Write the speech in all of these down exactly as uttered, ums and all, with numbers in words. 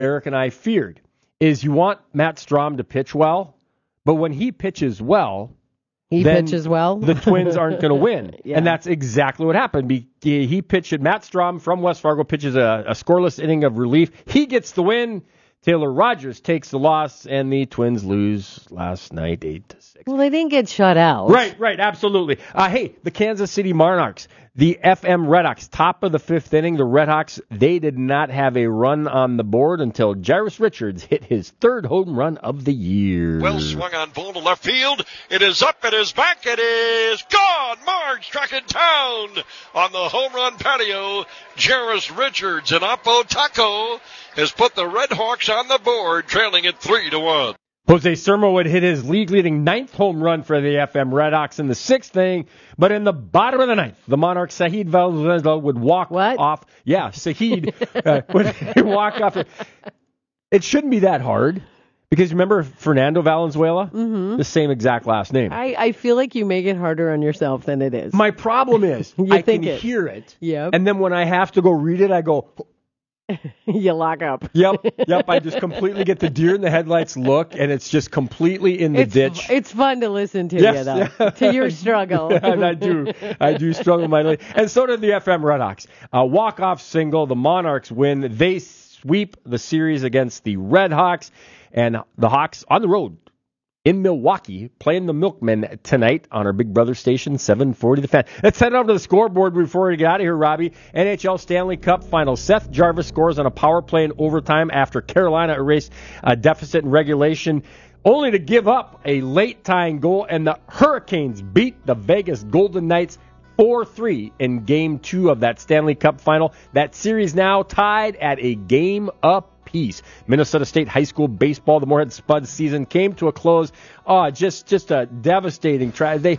Eric and I feared, is you want Matt Strom to pitch well, but when he pitches well, he then pitches well, the Twins aren't going to win. Yeah. And that's exactly what happened. He pitched it. Matt Strom from West Fargo pitches a, a scoreless inning of relief. He gets the win. Taylor Rogers takes the loss, and the Twins lose last night eight to six. Well, they didn't get shut out. Right, right, absolutely. Uh, hey, the Kansas City Monarchs, the F M Redhawks, top of the fifth inning. The Redhawks, they did not have a run on the board until Jairus Richards hit his third home run of the year. Well swung on ball to left field. It is up, it is back, it is gone. Marge track it down on the home run patio. Jairus Richards and Oppo Taco has put the Redhawks on the board, trailing it three to one. Jose Sermo would hit his league-leading ninth home run for the F M Redhawks in the sixth inning, but in the bottom of the ninth, the Monarch Saheed Valenzuela would walk what? off. Yeah, Saheed uh, would walk off. It shouldn't be that hard, because remember Fernando Valenzuela? Mm-hmm. The same exact last name. I, I feel like you make it harder on yourself than it is. My problem is I can it. hear it, yep. and then when I have to go read it, I go... You lock up. Yep, yep. I just completely get the deer in the headlights look, and it's just completely in the it's, ditch. It's fun to listen to yes, you, though, yeah. to your struggle. And I do. I do struggle mightily. And so did the F M Redhawks. A walk-off single. The Monarchs win. They sweep the series against the Redhawks, and the Hawks on the road in Milwaukee, playing the Milkmen tonight on our Big Brother station, seven forty The Fan. Let's head over to the scoreboard before we get out of here, Robbie. N H L Stanley Cup final. Seth Jarvis scores on a power play in overtime after Carolina erased a deficit in regulation, only to give up a late tying goal, and the Hurricanes beat the Vegas Golden Knights four three in Game two of that Stanley Cup final. That series now tied at a game up. Piece. Minnesota State High School baseball, the Moorhead Spuds season came to a close. Oh, just just a devastating try. They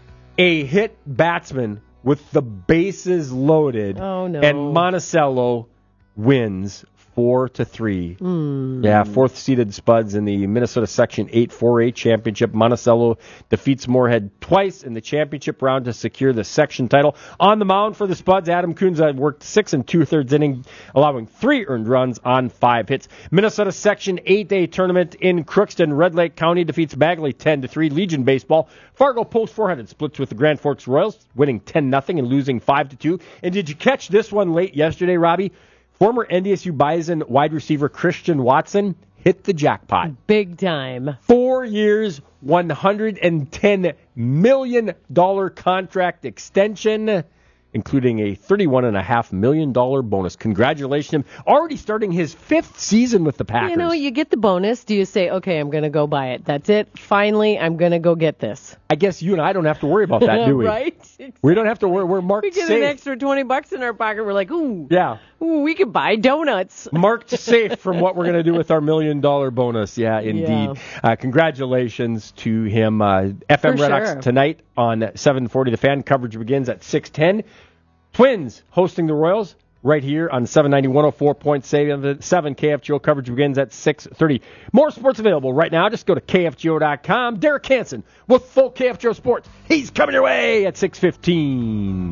a hit batsman with the bases loaded. Oh no! And Monticello wins four to three. Mm. Yeah, fourth seeded Spuds in the Minnesota Section eight four A championship. Monticello defeats Moorhead twice in the championship round to secure the section title. On the mound for the Spuds, Adam Kunza worked six and two thirds inning, allowing three earned runs on five hits. Minnesota Section eight A tournament in Crookston. Red Lake County defeats Bagley ten to three. Legion baseball. Fargo Post four hundred splits with the Grand Forks Royals, winning ten nothing and losing five to two. And did you catch this one late yesterday, Robbie? Former N D S U Bison wide receiver Christian Watson hit the jackpot. Big time. Four years, one hundred ten million dollars contract extension, including a thirty-one point five million dollars bonus. Congratulations. Already starting his fifth season with the Packers. You know, you get the bonus. Do you say, okay, I'm going to go buy it. That's it. Finally, I'm going to go get this. I guess you and I don't have to worry about that, do we? Right? We don't have to worry. We're marked we get safe. an extra twenty bucks in our pocket. We're like, ooh. Yeah. Ooh, we could buy donuts. Marked safe from what we're going to do with our million dollar bonus. Yeah, indeed. Yeah. Uh, congratulations to him. Uh, F M For Redhawks sure. tonight on seven forty The Fan. Coverage begins at six ten. Twins hosting the Royals right here on seven ninety, one oh four point seven K F G O. Coverage begins at six thirty. More sports available right now. Just go to K F G O dot com. Derek Hansen with full K F G O Sports. He's coming your way at six fifteen.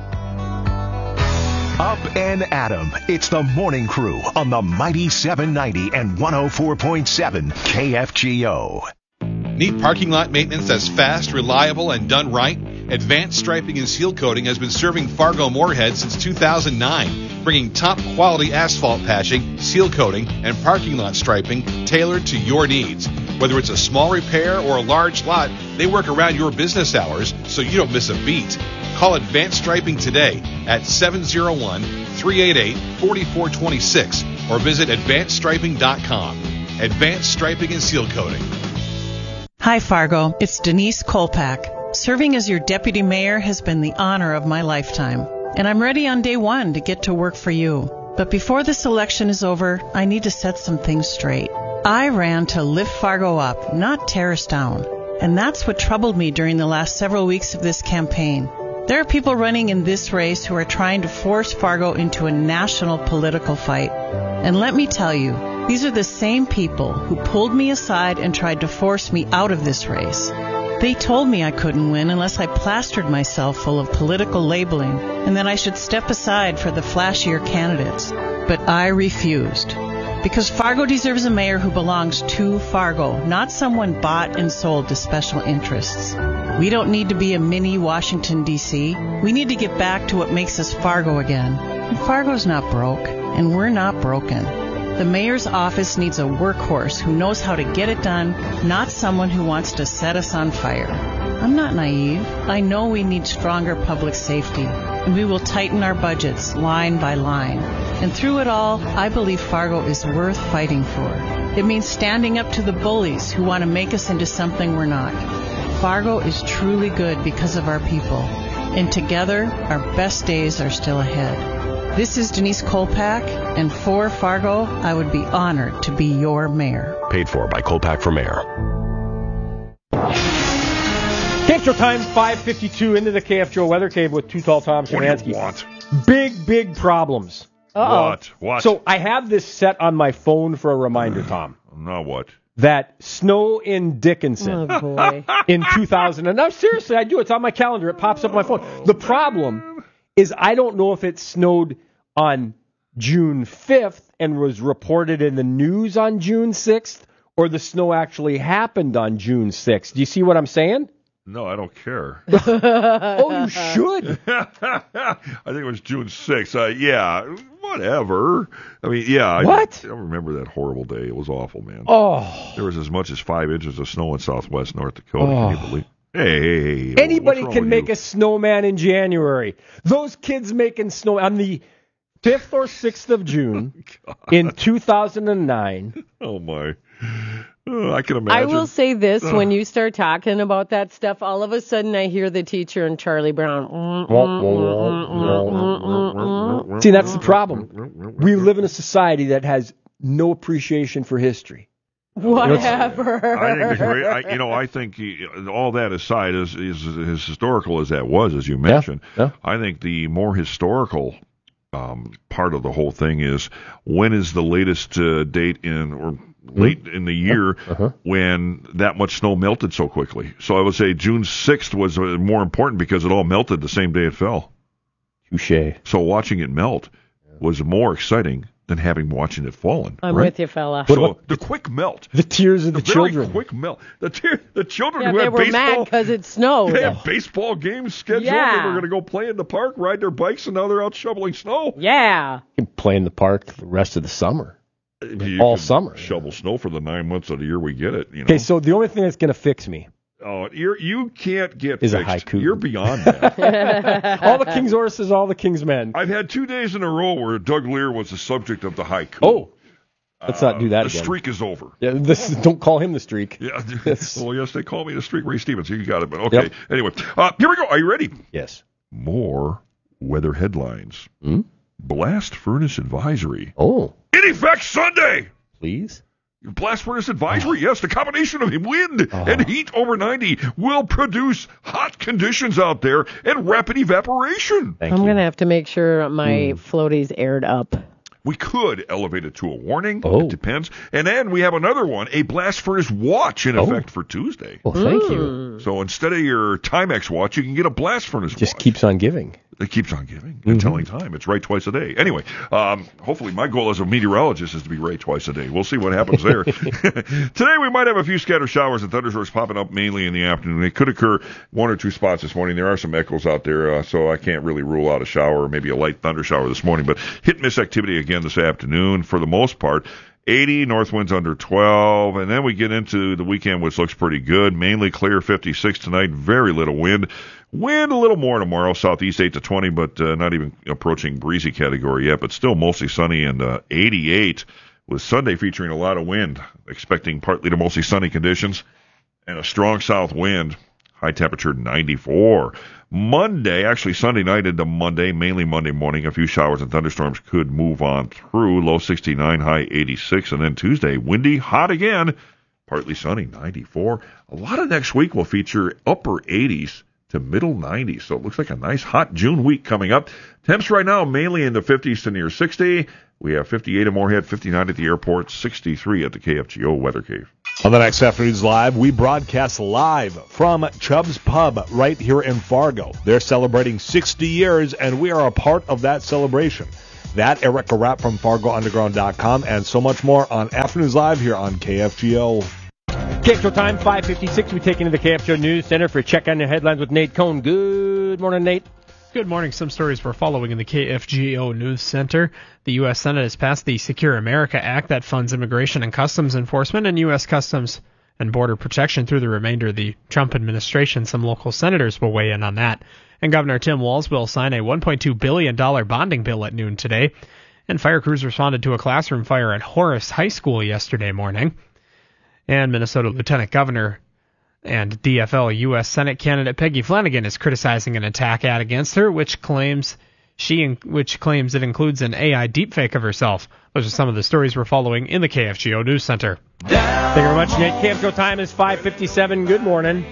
Up and Adam. It's the morning crew on the mighty seven ninety and one oh four point seven K F G O. Need parking lot maintenance that's fast, reliable, and done right? Advanced Striping and Seal Coating has been serving Fargo Moorhead since two thousand nine, bringing top-quality asphalt patching, seal coating, and parking lot striping tailored to your needs. Whether it's a small repair or a large lot, they work around your business hours so you don't miss a beat. Call Advanced Striping today at seven oh one, three eight eight, four four two six or visit advanced striping dot com. Advanced Striping and Seal Coating. Hi, Fargo. It's Denise Kolpak. Serving as your deputy mayor has been the honor of my lifetime, and I'm ready on day one to get to work for you. But before this election is over, I need to set some things straight. I ran to lift Fargo up, not tear us down. And that's what troubled me during the last several weeks of this campaign. There are people running in this race who are trying to force Fargo into a national political fight. And let me tell you, these are the same people who pulled me aside and tried to force me out of this race. They told me I couldn't win unless I plastered myself full of political labeling and that I should step aside for the flashier candidates. But I refused. Because Fargo deserves a mayor who belongs to Fargo, not someone bought and sold to special interests. We don't need to be a mini Washington, D C We need to get back to what makes us Fargo again. And Fargo's not broke, and we're not broken. The mayor's office needs a workhorse who knows how to get it done, not someone who wants to set us on fire. I'm not naive. I know we need stronger public safety, and we will tighten our budgets line by line. And through it all, I believe Fargo is worth fighting for. It means standing up to the bullies who want to make us into something we're not. Fargo is truly good because of our people, and together, our best days are still ahead. This is Denise Kolpak, and for Fargo, I would be honored to be your mayor. Paid for by Kolpak for Mayor. K F Joe time, five fifty-two into the K F Joe Weather Cave with Too Tall Tom Szymanski. What do you want? Big, big problems. Uh-oh. What? What? So I have this set on my phone for a reminder, Tom, now what? that snow in Dickinson Oh, boy. in two thousand. And now, seriously, I do. It's on my calendar. It pops up on my phone. The problem is I don't know if it snowed on June fifth and was reported in the news on June sixth, or the snow actually happened on June sixth. Do you see what I'm saying? No, I don't care. Oh, you should. I think it was June sixth. Uh, yeah, whatever. I mean, yeah. I, What? I remember that horrible day. It was awful, man. Oh. There was as much as five inches of snow in southwest North Dakota. Oh. Can you believe? Hey, hey, hey. Anybody what's wrong can with make you? a snowman in January. Those kids making snow on the fifth or sixth of June in two thousand nine. Oh, my. Oh, I can imagine. I will say this, when you start talking about that stuff, all of a sudden I hear the teacher and Charlie Brown. Mm, mm, mm, mm, mm, mm, mm. See, that's the problem. We live in a society that has no appreciation for history. Whatever. I think the great, I, you know, I think he, all that aside, as, as, as historical as that was, as you mentioned, yeah. I think the more historical um, part of the whole thing is when is the latest uh, date in or late in the year uh-huh. when that much snow melted so quickly. So I would say June sixth was uh, more important because it all melted the same day it fell. Touché. So watching it melt was more exciting than having watching it fallen. I'm right? with you, fella. What So about the quick melt. the tears of the, The very children? quick melt. The, tear, the children Yeah, who they had were mad baseball, because it snowed. they had baseball games scheduled. Yeah. They were going to go play in the park, ride their bikes, and now they're out shoveling snow. Yeah. You can play in the park the rest of the summer. You All can summer. shovel snow for the nine months of the year we get it. You know. Okay, so the only thing that's going to fix me, Oh, you're, you can't get Is a fixed. haiku. You're beyond that. all the king's horses, all the king's men. I've had two days in a row where Doug Lear was the subject of the haiku. Oh, let's not do that Uh, the again. streak is over. Yeah, this is, don't call him the streak. Yeah. Yes. Well, yes, they call me the streak. Ray Stevens. You got it. But okay. Yep. Anyway, uh, here we go. Are you ready? Yes. More weather headlines. Hmm? Blast furnace advisory. Oh, In effect Sunday. please. Blast furnace advisory. Yes, the combination of wind Oh. and heat over ninety will produce hot conditions out there and rapid evaporation. Thank I'm you. going to have to make sure my Hmm. floaty's aired up. We could elevate it to a warning. Oh. It depends. And then we have another one, a blast furnace watch in Oh. effect for Tuesday. Well, thank you. So instead of your Timex watch, you can get a blast furnace Just watch. keeps on giving. It keeps on giving and telling time. It's right twice a day. Anyway, um, hopefully my goal as a meteorologist is to be right twice a day. We'll see what happens there. Today we might have a few scattered showers and thunderstorms popping up mainly in the afternoon. They could occur one or two spots this morning. There are some echoes out there, uh, so I can't really rule out a shower or maybe a light thunder shower this morning. But hit and miss activity again this afternoon for the most part. eighty, north winds under twelve, and then we get into the weekend, which looks pretty good. Mainly clear, fifty-six tonight, very little wind. Wind a little more tomorrow, southeast eight to twenty, but uh, not even approaching breezy category yet, but still mostly sunny and uh, eighty-eight, with Sunday featuring a lot of wind, expecting partly to mostly sunny conditions and a strong south wind. High temperature ninety-four. Monday, actually Sunday night into Monday, mainly Monday morning, a few showers and thunderstorms could move on through. Low sixty-nine, high eighty-six. And then Tuesday, windy, hot again, partly sunny, ninety-four. A lot of next week will feature upper eighties to middle nineties. So it looks like a nice hot June week coming up. Temps right now mainly in the fifties to near sixty. We have fifty-eight at Moorhead, fifty-nine at the airport, sixty-three at the K F G O Weather Cave. On the next Afternoons Live, we broadcast live from Chubb's Pub right here in Fargo. They're celebrating sixty years, and we are a part of that celebration. that, Erica Rapp from Fargo Underground dot com, and so much more on Afternoons Live here on K F G O. K F G O time, five fifty-six. We take into the K F G O News Center for a check on your headlines with Nate Cohn. Good morning, Nate. Good morning. Some stories we're following in the K F G O News Center. The U S Senate has passed the Secure America Act that funds immigration and customs enforcement and U S Customs and Border Protection through the remainder of the Trump administration. Some local senators will weigh in on that. And Governor Tim Walz will sign a one point two billion dollars bonding bill at noon today. And fire crews responded to a classroom fire at Horace High School yesterday morning. And Minnesota Lieutenant Governor and D F L U S Senate candidate Peggy Flanagan is criticizing an attack ad against her, which claims she which claims it includes an A I deepfake of herself. Those are some of the stories we're following in the K F G O News Center. Thank you very much, Nate. K F G O time is five fifty-seven. Good morning.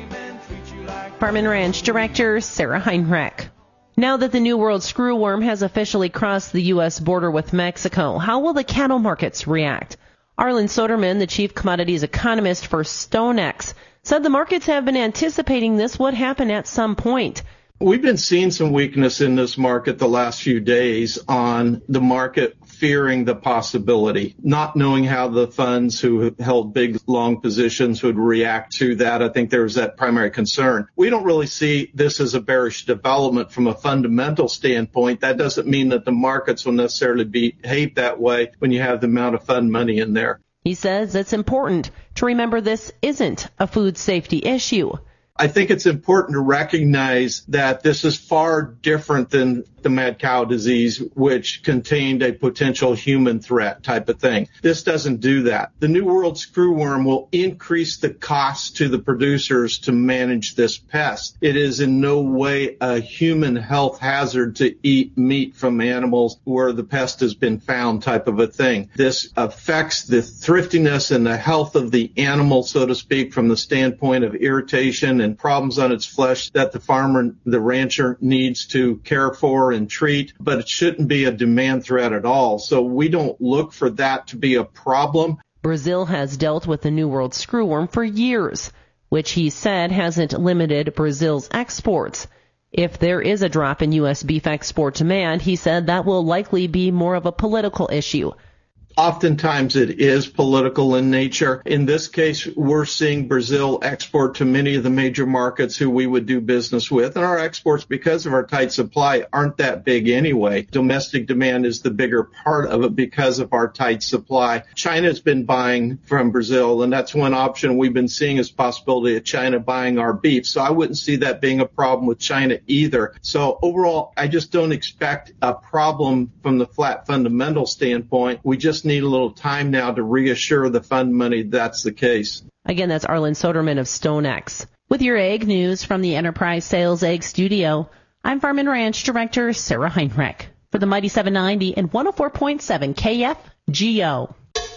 Farm and Ranch Director Sarah Heinrich. Now that the New World screwworm has officially crossed the U S border with Mexico, how will the cattle markets react? Arlen Soderman, the chief commodities economist for StoneX, said the markets have been anticipating this would happen at some point. We've been seeing some weakness in this market the last few days on the market fearing the possibility, not knowing how the funds who held big, long positions would react to that. I think there was that primary concern. We don't really see this as a bearish development from a fundamental standpoint. That doesn't mean that the markets will necessarily behave that way when you have the amount of fund money in there. He says it's important to remember this isn't a food safety issue. I think it's important to recognize that this is far different than the mad cow disease, which contained a potential human threat type of thing. This doesn't do that. The New World screwworm will increase the cost to the producers to manage this pest. It is in no way a human health hazard to eat meat from animals where the pest has been found type of a thing. This affects the thriftiness and the health of the animal, so to speak, from the standpoint of irritation and problems on its flesh that the farmer, the rancher needs to care for and treat, but it shouldn't be a demand threat at all. So we don't look for that to be a problem. Brazil has dealt with the New World screwworm for years, which he said hasn't limited Brazil's exports. If there is a drop in U S beef export demand, he said that will likely be more of a political issue. Oftentimes it is political in nature. In this case, we're seeing Brazil export to many of the major markets who we would do business with. And our exports, because of our tight supply, aren't that big anyway. Domestic demand is the bigger part of it because of our tight supply. China's been buying from Brazil, and that's one option we've been seeing as possibility of China buying our beef. So I wouldn't see that being a problem with China either. So overall, I just don't expect a problem from the flat fundamental standpoint. We just need a little time now to reassure the fund money that's the case. Again, that's Arlen Soderman of StoneX. With your egg news from the Enterprise Sales Egg Studio, I'm Farm and Ranch Director Sarah Heinrich for the Mighty seven ninety and one oh four point seven K F G O.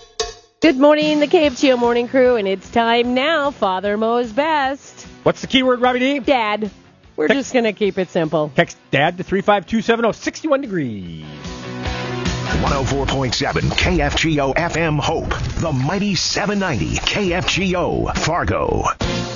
Good morning, the K F G O Morning Crew, and it's time now. Father Mo's best. What's the keyword, Robbie D? Dad. We're Text, just going to keep it simple. Text DAD to three five two seven zero, sixty-one degrees. one oh four point seven K F G O F M Hope, the Mighty seven ninety K F G O Fargo.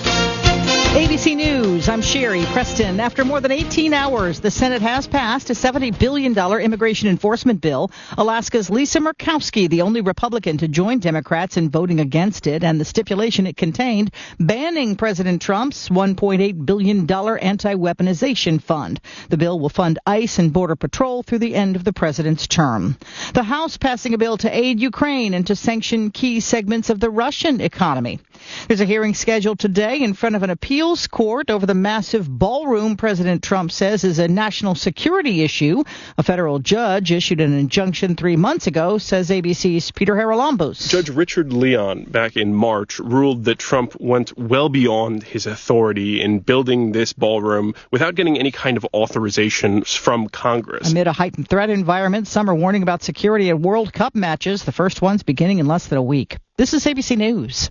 A B C News, I'm Sherry Preston. After more than eighteen hours, the Senate has passed a seventy billion dollars immigration enforcement bill. Alaska's Lisa Murkowski, the only Republican to join Democrats in voting against it, and the stipulation it contained banning President Trump's one point eight billion dollars anti-weaponization fund. The bill will fund ICE and Border Patrol through the end of the president's term. The House passing a bill to aid Ukraine and to sanction key segments of the Russian economy. There's a hearing scheduled today in front of an appeals court over the massive ballroom President Trump says is a national security issue. A federal judge issued an injunction three months ago, says A B C's Peter Haralambos. Judge Richard Leon, back in March, ruled that Trump went well beyond his authority in building this ballroom without getting any kind of authorization from Congress. Amid a heightened threat environment, some are warning about security at World Cup matches, the first ones beginning in less than a week. This is A B C News.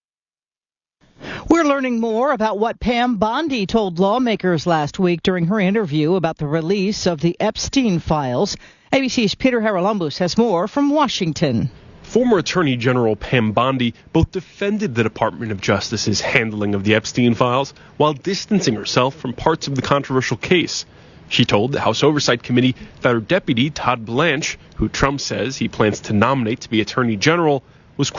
We're learning more about what Pam Bondi told lawmakers last week during her interview about the release of the Epstein files. A B C's Peter Haralambos has more from Washington. Former Attorney General Pam Bondi both defended the Department of Justice's handling of the Epstein files while distancing herself from parts of the controversial case. She told the House Oversight Committee that her deputy, Todd Blanche, who Trump says he plans to nominate to be Attorney General,